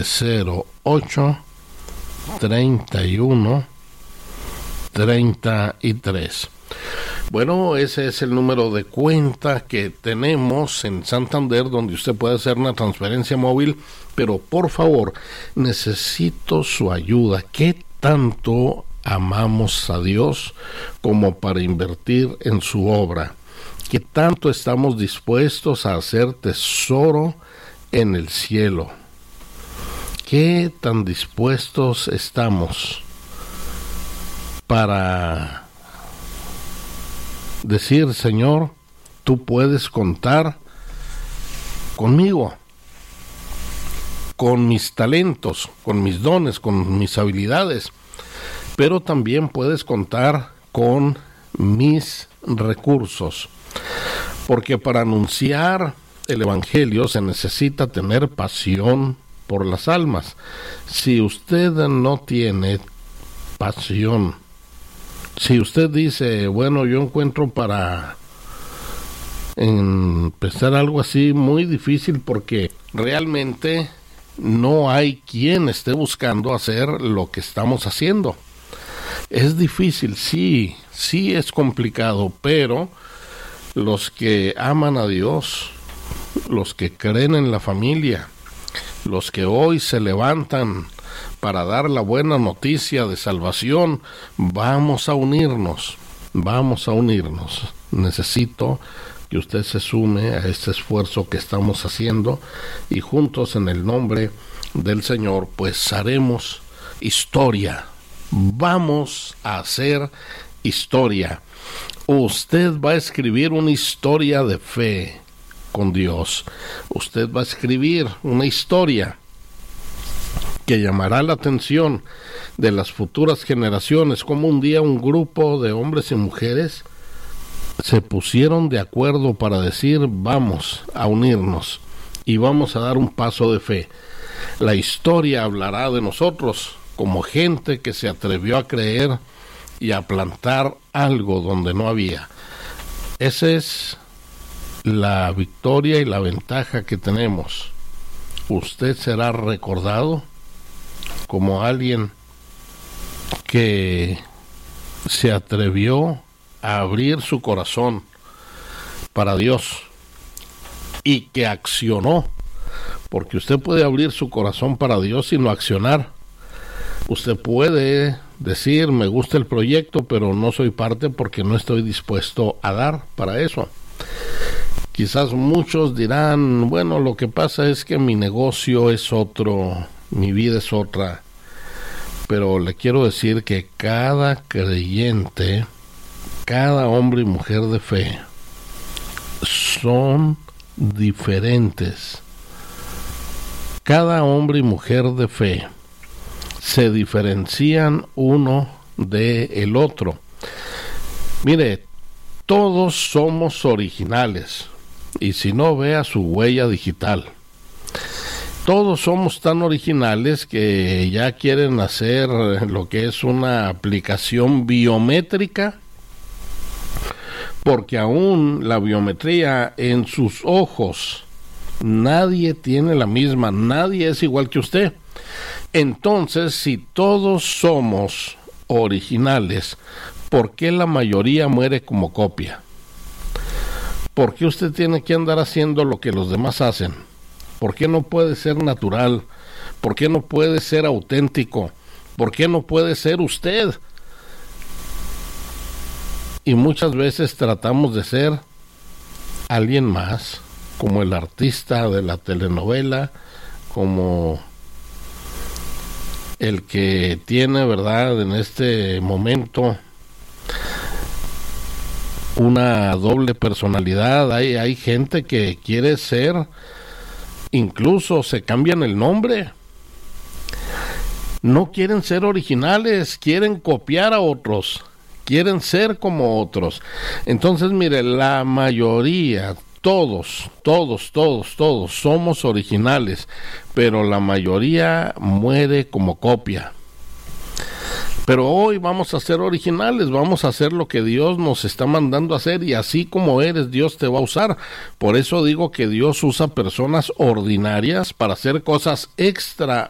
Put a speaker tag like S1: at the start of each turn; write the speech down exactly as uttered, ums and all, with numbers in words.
S1: cero ocho, treinta y uno, treinta y tres. Bueno, ese es el número de cuenta que tenemos en Santander, donde usted puede hacer una transferencia móvil, pero por favor, necesito su ayuda. ¿Qué tanto amamos a Dios como para invertir en su obra? ¿Qué tanto estamos dispuestos a hacer tesoro en el cielo? ¿Qué tan dispuestos estamos para decir, Señor, tú puedes contar conmigo, con mis talentos, con mis dones, con mis habilidades, pero también puedes contar con mis recursos? Porque para anunciar el Evangelio se necesita tener pasión por las almas. Si usted no tiene pasión, si usted dice, bueno, yo encuentro para empezar algo así muy difícil, porque realmente no hay quien esté buscando hacer lo que estamos haciendo. Es difícil, sí, sí es complicado, pero los que aman a Dios, los que creen en la familia, los que hoy se levantan para dar la buena noticia de salvación, vamos a unirnos, vamos a unirnos. Necesito que usted se sume a este esfuerzo que estamos haciendo y juntos en el nombre del Señor, pues haremos historia. Vamos a hacer historia. Usted va a escribir una historia de fe con Dios. Usted va a escribir una historia que llamará la atención de las futuras generaciones, como un día un grupo de hombres y mujeres se pusieron de acuerdo para decir, vamos a unirnos y vamos a dar un paso de fe. La historia hablará de nosotros como gente que se atrevió a creer y a plantar algo donde no había. Esa es la victoria y la ventaja que tenemos. Usted será recordado como alguien que se atrevió a abrir su corazón para Dios y que accionó, porque usted puede abrir su corazón para Dios y no accionar. Usted puede decir, me gusta el proyecto, pero no soy parte porque no estoy dispuesto a dar para eso. Quizás muchos dirán, bueno, lo que pasa es que mi negocio es otro, mi vida es otra, pero le quiero decir que cada creyente, cada hombre y mujer de fe, son diferentes. Cada hombre y mujer de fe se diferencian uno del otro. Mire, todos somos originales, y si no, vea su huella digital. Todos somos tan originales que ya quieren hacer lo que es una aplicación biométrica, porque aún la biometría en sus ojos, nadie tiene la misma, nadie es igual que usted. Entonces, si todos somos originales, ¿por qué la mayoría muere como copia? ¿Por qué usted tiene que andar haciendo lo que los demás hacen? ¿Por qué no puede ser natural? ¿Por qué no puede ser auténtico? ¿Por qué no puede ser usted? Y muchas veces tratamos de ser alguien más, como el artista de la telenovela, como el que tiene, ¿verdad?, en este momento una doble personalidad. Hay, hay gente que quiere ser, incluso se cambian el nombre. No quieren ser originales, quieren copiar a otros, quieren ser como otros. Entonces, mire, la mayoría, todos, todos, todos, todos somos originales, pero la mayoría muere como copia. Pero hoy vamos a ser originales, vamos a hacer lo que Dios nos está mandando a hacer, y así como eres, Dios te va a usar. Por eso digo que Dios usa personas ordinarias para hacer cosas extraordinarias